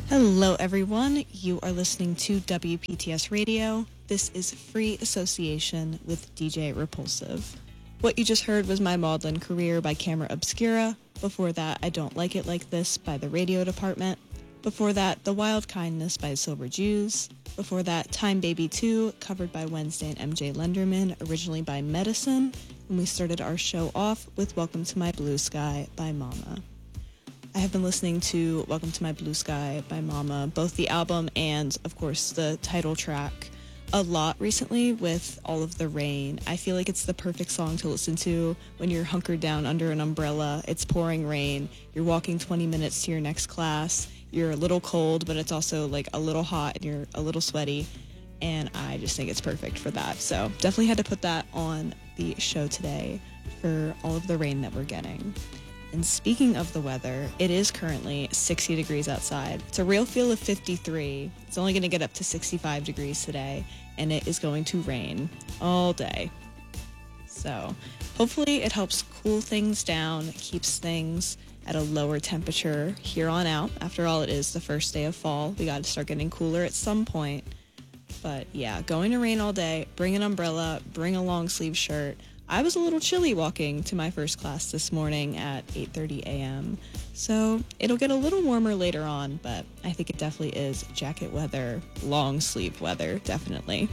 Hello, everyone. You are listening to WPTS Radio. This is Free Association with DJ Repulsive. What you just heard was My Maudlin Career by Camera Obscura. Before that, I Don't Like It Like This by The Radio Department. Before that, The Wild Kindness by Silver Jews. Before that, Time Baby 2, covered by Wednesday and MJ Lenderman, originally by Medicine. And we started our show off with Welcome to My Blue Sky by Mama. I have been listening to Welcome to My Blue Sky by Mama, both the album and, of course, the title track, a lot recently with all of the rain. I feel like it's the perfect song to listen to when you're hunkered down under an umbrella, it's pouring rain, you're walking 20 minutes to your next class, you're a little cold, but it's also like a little hot and you're a little sweaty, and I just think it's perfect for that. So definitely had to put that on the show today for all of the rain that we're getting. And speaking of the weather, it is currently 60 degrees outside. It's a real feel of 53. It's only going to get up to 65 degrees today, and it is going to rain all day. So hopefully it helps cool things down, keeps things at a lower temperature here on out. After all, it is the first day of fall. We got to start getting cooler at some point. But yeah, going to rain all day, bring an umbrella, bring a long sleeve shirt. I was a little chilly walking to my first class this morning at 8:30 a.m. So it'll get a little warmer later on, but I think it definitely is jacket weather, long sleeve weather, definitely.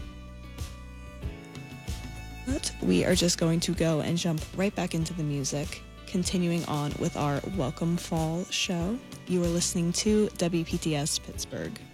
But we are just going to go and jump right back into the music, continuing on with our Welcome Fall show. You are listening to WPTS Pittsburgh.